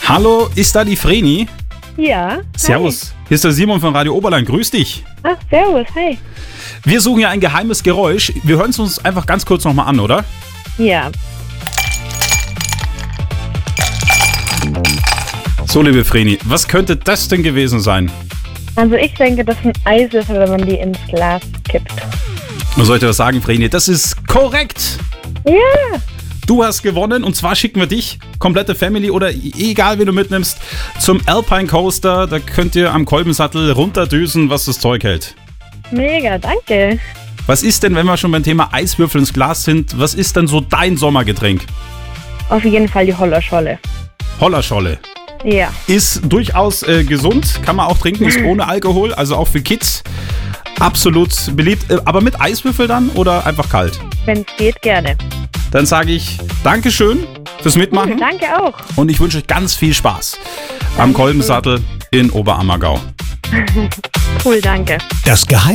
Hallo, ist da die Vreni? Ja. Servus, hier ist der Simon von Radio Oberland. Grüß dich. Ach, servus, hi. Wir suchen ja ein geheimes Geräusch. Wir hören es uns einfach ganz kurz nochmal an, oder? Ja. So, liebe Vreni, was könnte das denn gewesen sein? Also ich denke, das sind Eiswürfel, wenn man die ins Glas kippt. Was soll ich dir was sagen, Vreni? Das ist korrekt. Ja. Du hast gewonnen und zwar schicken wir dich, komplette Family oder egal wen du mitnimmst, zum Alpine Coaster. Da könnt ihr am Kolbensattel runterdüsen, was das Zeug hält. Mega, danke. Was ist denn, wenn wir schon beim Thema Eiswürfel ins Glas sind, was ist denn so dein Sommergetränk? Auf jeden Fall die Hollerscholle. Hollerscholle. Ja. Ist durchaus gesund, kann man auch trinken, ist ohne Alkohol, also auch für Kids absolut beliebt. Aber mit Eiswürfel dann oder einfach kalt? Wenn es geht, gerne. Dann sage ich Dankeschön fürs Mitmachen Danke auch. und ich wünsche euch ganz viel Spaß am Kolbensattel in Oberammergau. Cool, danke. Das Geheimnis